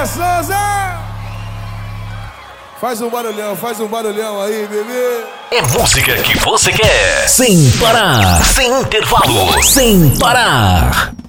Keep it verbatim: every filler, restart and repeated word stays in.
Bora, Souza! Faz um barulhão, faz um barulhão aí, bebê. É música que você quer. Sem parar. Sem intervalo. Sem parar.